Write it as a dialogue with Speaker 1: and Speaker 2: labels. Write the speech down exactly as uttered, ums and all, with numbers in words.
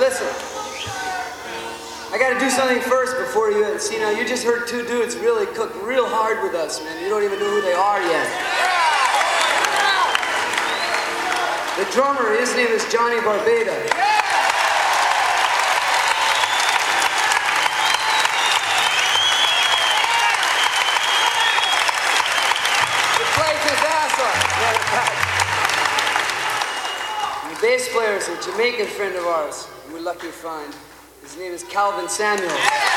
Speaker 1: listen. I gotta do something first before you, see now, you just heard two dudes really cook real hard with us, man. You don't even know who they are yet. The drummer, his name is Johnny Barbada. He plays his ass off. And the bass player is a Jamaican friend of ours, we're lucky to find. His name is Calvin Samuel.